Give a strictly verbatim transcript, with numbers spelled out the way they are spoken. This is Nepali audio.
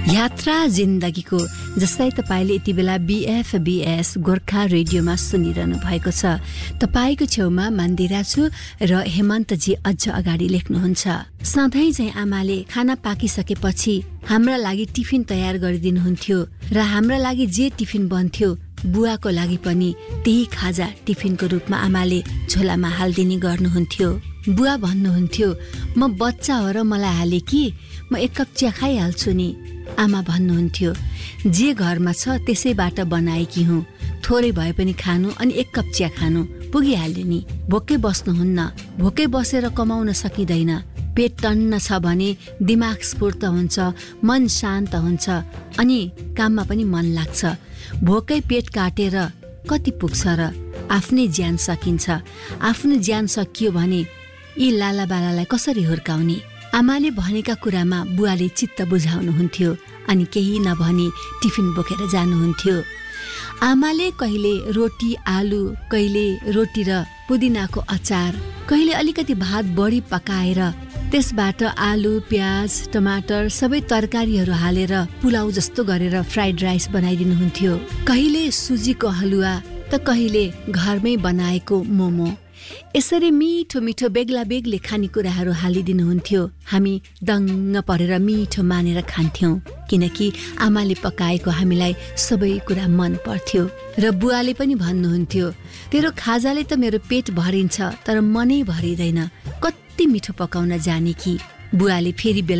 यात्रा जिन्दगीको जसलाई तपाईले यति बेला बीएफबीएस गोर्खा रेडियोमा सुनिरहनु भएको छ। तपाईको छेउमा मन्दिरा छु र हेमन्तजी अझ अगाडि लेख्नुहुन्छ। सधैँ चाहिँ आमाले खाना पाकिसकेपछि हाम्रा लागि टिफिन तयार गरिदिनुहुन्थ्यो र हाम्रा लागि जे टिफिन बन्थ्यो बुवाको लागि पनि त्यही खाजा टिफिनको रूपमा आमाले झोलामा हाल्दिने गर्नुहुन्थ्यो। बुवा भन्नुहुन्थ्यो, म बच्चा हो र मलाई हाले कि म एक कप चिया खाइहाल्छु नि। आमा भन्नुहुन्थ्यो, जे घरमा छ त्यसैबाट बनाएकी हुँ, थोरै भए पनि खानु अनि एक कप चिया खानु पुगिहाल्यो नि। भोकै बस्नुहुन्न, भोकै बसेर कमाउन सकिँदैन। पेट टन्न छ भने दिमाग स्फूर्त हुन्छ, मन शान्त हुन्छ अनि काममा पनि मन लाग्छ। भोकै पेट काटेर कति पुग्छ र? आफ्नै ज्यान सकिन्छ। आफ्नो ज्यान सकियो भने यी लालाबालालाई कसरी हुर्काउने? आमाले भनेका कुरामा बुवाले चित्त बुझाउनुहुन्थ्यो अनि केही नभनी टिफिन बोकेर जानुहुन्थ्यो। आमाले कहिले रोटी आलु, कहिले रोटी र पुदिनाको अचार, कहिले अलिकति भात बढी पकाएर त्यसबाट आलु, प्याज, टमाटर सबै तरकारीहरू हालेर पुलाउ जस्तो गरेर फ्राइड राइस बनाइदिनुहुन्थ्यो। कहिले सुजीको हलुवा त कहिले घरमै बनाएको मोमो। यसरी मिठो मिठो बेग्ला बेग्लै खानेकुराहरू हालिदिनुहुन्थ्यो। हामी दङ्ग परेर मिठो मानेर खान्थ्यौँ, किनकि आमाले पकाएको हामीलाई सबै कुरा मन पर्थ्यो। र बुवाले पनि भन्नुहुन्थ्यो, तेरो खाजाले त मेरो पेट भरिन्छ तर मनै भरिँदैन, कति मिठो पकाउन जाने कि। बुवाले फेरि